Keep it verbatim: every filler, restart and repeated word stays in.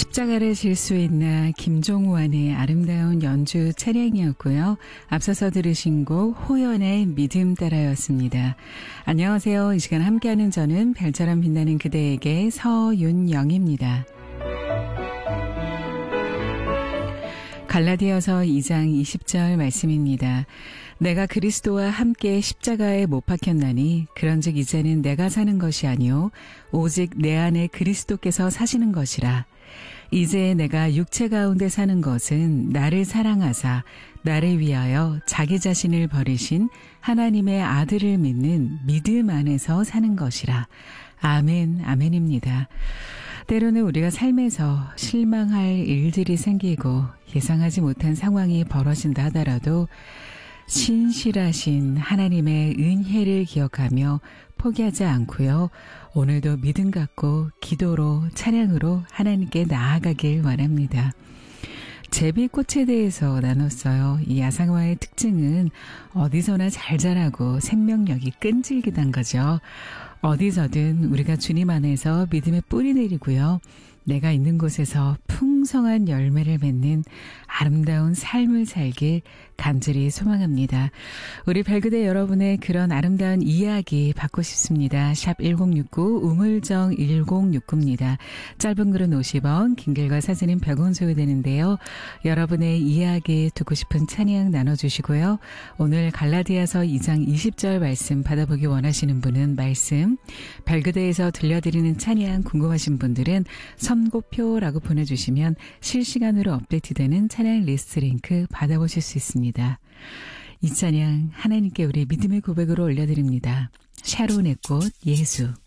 십자가를 질 수 있나 김종환의 아름다운 연주 차량이었고요. 앞서서 들으신 곡 호연의 믿음 따라였습니다. 안녕하세요. 이 시간 함께하는 저는 별처럼 빛나는 그대에게 서윤영입니다. 갈라디아서 이 장 이십 절 말씀입니다. 내가 그리스도와 함께 십자가에 못 박혔나니 그런즉 이제는 내가 사는 것이 아니요 오직 내 안에 그리스도께서 사시는 것이라. 이제 내가 육체 가운데 사는 것은 나를 사랑하사 나를 위하여 자기 자신을 버리신 하나님의 아들을 믿는 믿음 안에서 사는 것이라. 아멘, 아멘입니다. 때로는 우리가 삶에서 실망할 일들이 생기고 예상하지 못한 상황이 벌어진다 하더라도 신실하신 하나님의 은혜를 기억하며 포기하지 않고요. 오늘도 믿음 갖고 기도로 찬양으로 하나님께 나아가길 원합니다. 제비꽃에 대해서 나눴어요. 이 야상화의 특징은 어디서나 잘 자라고 생명력이 끈질기단 거죠. 어디서든 우리가 주님 안에서 믿음의 뿌리 내리고요. 내가 있는 곳에서 풍성한 열매를 맺는 아름다운 삶을 살길 간절히 소망합니다. 우리 별그대 여러분의 그런 아름다운 이야기 받고 싶습니다. 샵 일공육구 우물정 일공육구입니다. 짧은 글은 오십 원, 긴 글과 사진은 백 원 소요되는데요. 여러분의 이야기 듣고 싶은 찬양 나눠주시고요. 오늘 갈라디아서 이 장 이십 절 말씀 받아보기 원하시는 분은 말씀, 별그대에서 들려드리는 찬양 궁금하신 분들은 선고표라고 보내주시면 실시간으로 업데이트되는 찬양 리스트 링크 받아보실 수 있습니다. 이 찬양 하나님께 우리 믿음의 고백으로 올려드립니다. 샤론의 꽃 예수.